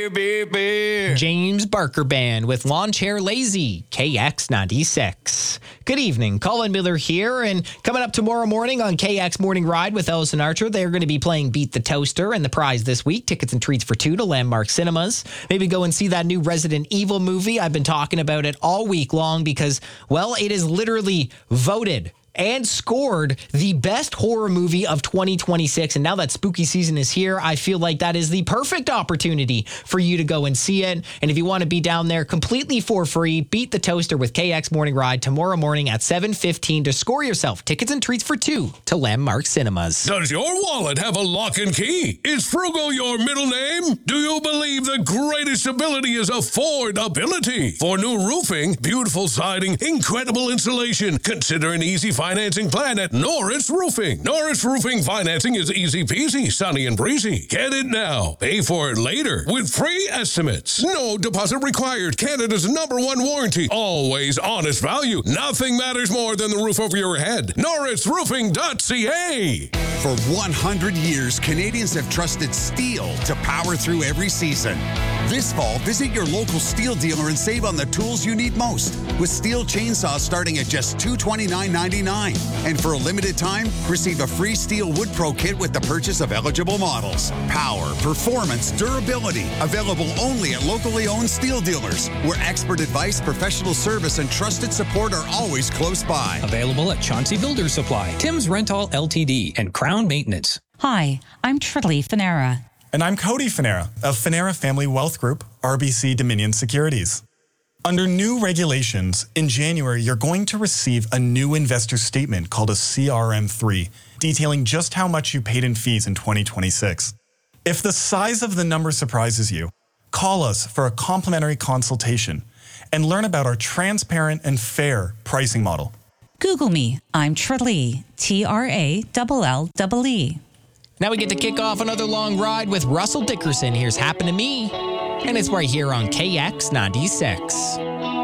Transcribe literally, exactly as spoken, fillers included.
beep, beep, beep. James Barker Band with Lawn Chair Lazy, K X ninety-six. Good evening, Colin Miller here, and coming up tomorrow morning on K X Morning Ride with Ellison Archer, they're going to be playing Beat the Toaster, and the prize this week, tickets and treats for two to Landmark Cinemas. Maybe go and see that new Resident Evil movie. I've been talking about it all week long because, well, it is literally voted and scored the best horror movie of twenty twenty-six. And now that spooky season is here, I feel like that is the perfect opportunity for you to go and see it. And if you want to be down there completely for free, Beat the Toaster with K X Morning Ride tomorrow morning at seven fifteen to score yourself tickets and treats for two to Landmark Cinemas. Does your wallet have a lock and key? Is Frugal your middle name? Do you believe the greatest ability is affordability? For new roofing, beautiful siding, incredible insulation, consider an easy financing plan at Norris Roofing. Norris Roofing financing is easy peasy, sunny and breezy. Get it now. Pay for it later with free estimates. No deposit required. Canada's number one warranty. Always honest value. Nothing matters more than the roof over your head. Norris Roofing dot C A. For one hundred years, Canadians have trusted steel to power through every season. This fall, visit your local steel dealer and save on the tools you need most, with steel chainsaws starting at just two hundred twenty-nine ninety-nine. And for a limited time, receive a free Steel Wood Pro kit with the purchase of eligible models. Power, performance, durability. Available only at locally owned steel dealers, where expert advice, professional service, and trusted support are always close by. Available at Chauncey Builder Supply, Tim's Rental Ltd, and Crown Maintenance. Hi, I'm Trilly Finera. And I'm Cody Finera of Finera Family Wealth Group, R B C Dominion Securities. Under new regulations, in January, you're going to receive a new investor statement called a C R M three, detailing just how much you paid in fees in twenty twenty-six. If the size of the number surprises you, call us for a complimentary consultation and learn about our transparent and fair pricing model. Google me. I'm Tralee, T R A L L E E. Now we get to kick off another long ride with Russell Dickerson. Here's Happen to Me, and it's right here on K X ninety-six.